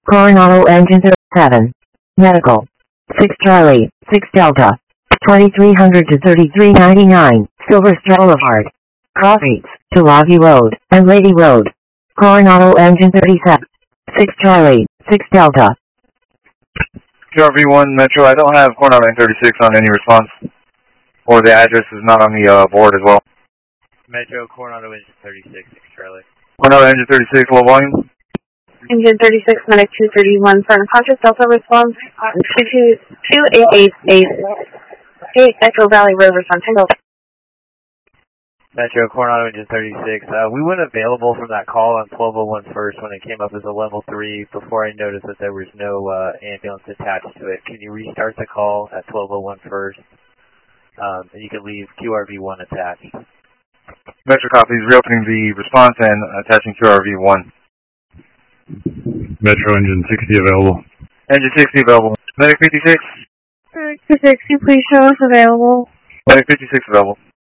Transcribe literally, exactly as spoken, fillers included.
Coronado Engine thirty-seven. Medical. six Charlie, six Delta. twenty-three hundred to thirty-three ninety-nine, Silver Star Boulevard. Crossroads, Tulagi Road, and Lady Road. Coronado Engine thirty-seven. six Charlie, six Delta. Q R V one Metro, I don't have Coronado Engine thirty-six on any response. Or the address is not on the uh, board as well. Metro, Coronado Engine thirty-six, six Charlie. Coronado Engine thirty-six, low volume. Engine thirty-six, Medic two thirty-one, for unconscious Delta response, two eight eight eight, eight Echo Valley Road, response, Tango. Metro, Coronado Engine thirty-six. Uh, we went available from that call on twelve oh one first when it came up as a level three before I noticed that there was no uh, ambulance attached to it. Can you restart the call at twelve oh one first? Um, and you can leave Q R V one attached. Metro copies, reopening the response and attaching Q R V one. Metro Engine sixty available. Engine sixty available. Medic fifty-six. Medic two sixty, please show us available. Medic fifty-six available.